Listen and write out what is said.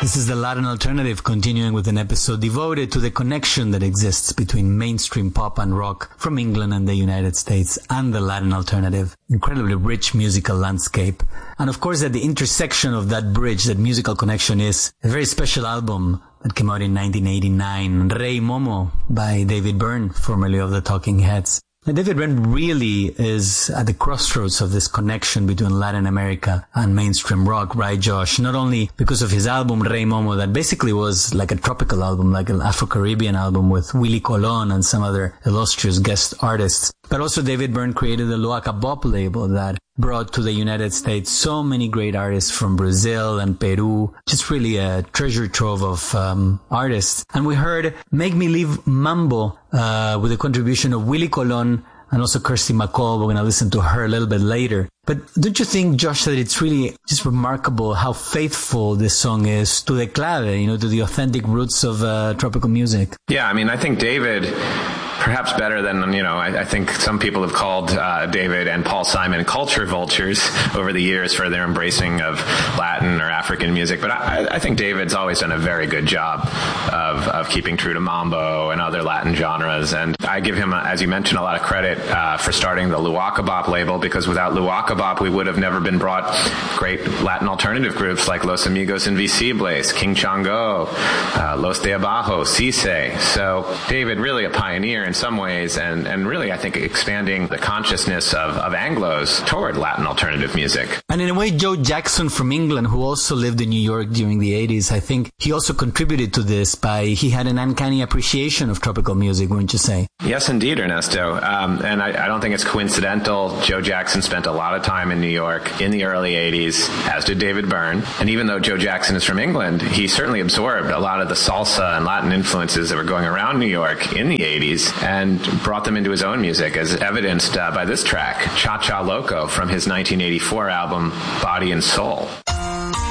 This is the Latin Alternative, continuing with an episode devoted to the connection that exists between mainstream pop and rock from England and the United States and the Latin Alternative. Incredibly rich musical landscape. And of course, at the intersection of that bridge, that musical connection, is a very special album that came out in 1989, Rei Momo by David Byrne, formerly of the Talking Heads. And David Byrne really is at the crossroads of this connection between Latin America and mainstream rock, right, Josh? Not only because of his album Rei Momo, that basically was like a tropical album, like an Afro-Caribbean album with Willie Colon and some other illustrious guest artists, but also David Byrne created the Loaca Bop label that brought to the United States so many great artists from Brazil and Peru. Just really a treasure trove of artists. And we heard Make Me Leave Mambo with a contribution of Willie Colon and also Kirsty MacColl. We're going to listen to her a little bit later. But don't you think, Josh, that it's really just remarkable how faithful this song is to the clave, to the authentic roots of tropical music? Yeah, I mean, I think David, perhaps better than, I think some people have called David and Paul Simon culture vultures over the years for their embracing of Latin or African music. But I think David's always done a very good job of keeping true to mambo and other Latin genres. And I give him, as you mentioned, a lot of credit for starting the Loaca Bop label, because without Loaca Bop, we would have never been brought great Latin alternative groups like Los Amigos Invisibles, King Chango, Los de Abajo, Cisse. So David, really a pioneer in some ways, and really, I think, expanding the consciousness of Anglos toward Latin alternative music. And in a way, Joe Jackson from England, who also lived in New York during the 80s, I think he also contributed to this he had an uncanny appreciation of tropical music, wouldn't you say? Yes, indeed, Ernesto. And I don't think it's coincidental. Joe Jackson spent a lot of time in New York in the early 80s, as did David Byrne. And even though Joe Jackson is from England, he certainly absorbed a lot of the salsa and Latin influences that were going around New York in the 80s and brought them into his own music, as evidenced by this track, Cha Cha Loco, from his 1984 album, Body and Soul.